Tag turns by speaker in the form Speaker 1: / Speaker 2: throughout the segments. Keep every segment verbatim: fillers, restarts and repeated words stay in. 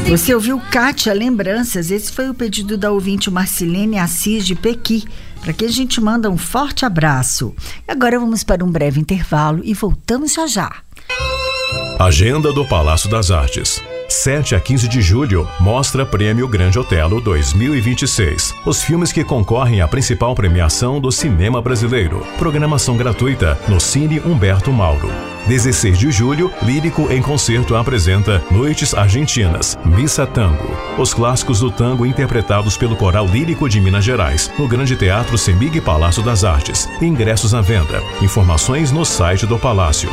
Speaker 1: Você ouviu Kátia Lembranças? Esse foi o pedido da ouvinte Marcilene Assis de Pequi, para que a gente manda um forte abraço. E agora vamos para um breve intervalo e voltamos já já.
Speaker 2: Agenda do Palácio das Artes. sete a quinze de julho, Mostra Prêmio Grande Otelo dois mil e vinte e seis. Os filmes que concorrem à principal premiação do cinema brasileiro. Programação gratuita no Cine Humberto Mauro. dezesseis de julho, Lírico em Concerto apresenta Noites Argentinas, Missa Tango. Os clássicos do tango interpretados pelo Coral Lírico de Minas Gerais, no Grande Teatro Semig Palácio das Artes. Ingressos à venda. Informações no site do Palácio.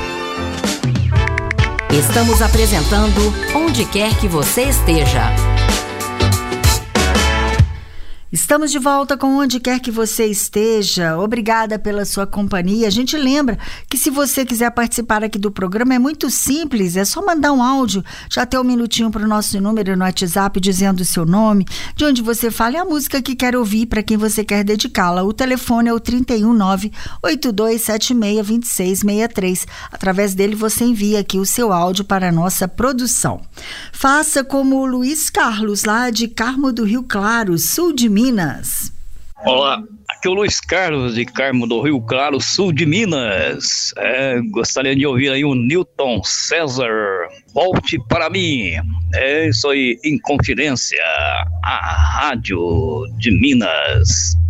Speaker 3: Estamos apresentando Onde Quer Que Você Esteja.
Speaker 1: Estamos de volta com Onde Quer Que Você Esteja. Obrigada pela sua companhia. A gente lembra que se você quiser participar aqui do programa é muito simples, é só mandar um áudio, já tem um minutinho para o nosso número no WhatsApp dizendo o seu nome, de onde você fala e a música que quer ouvir, para quem você quer dedicá-la. O telefone é o trinta e um, nove oito dois sete seis, dois seis seis três. Através dele você envia aqui o seu áudio para a nossa produção. Faça como o Luiz Carlos, lá de Carmo do Rio Claro, sul de Minas.
Speaker 4: Olá, aqui é o Luiz Carlos de Carmo do Rio Claro, sul de Minas. É, gostaria de ouvir aí o Newton César, Volte Para Mim. É isso aí, Inconfidência, a rádio de Minas.